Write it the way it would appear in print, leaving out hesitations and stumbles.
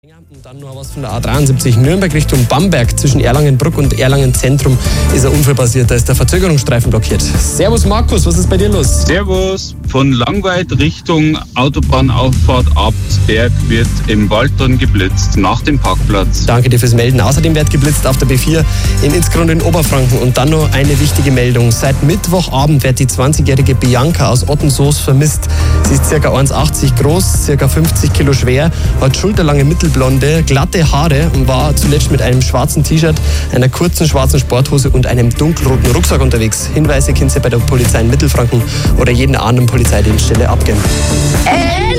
Und dann noch was von der A73 Nürnberg Richtung Bamberg. Zwischen Erlangenbrück und Erlangen Zentrum ist ein Unfall passiert. Da ist der Verzögerungsstreifen blockiert. Servus Markus, was ist bei dir los? Servus. Von Langweid Richtung Autobahnauffahrt Absberg wird im Waldton geblitzt, nach dem Parkplatz. Danke dir fürs Melden. Außerdem wird geblitzt auf der B4 in Itzgrund in Oberfranken. Und dann noch eine wichtige Meldung. Seit Mittwochabend wird die 20-jährige Bianca aus Ottensoos vermisst. Sie ist ca. 1,80 groß, ca. 50 Kilo schwer, hat schulterlange mittelblonde, glatte Haare und war zuletzt mit einem schwarzen T-Shirt, einer kurzen schwarzen Sporthose und einem dunkelroten Rucksack unterwegs. Hinweise können Sie bei der Polizei in Mittelfranken oder jeden anderen Polizeidienststelle abgeben.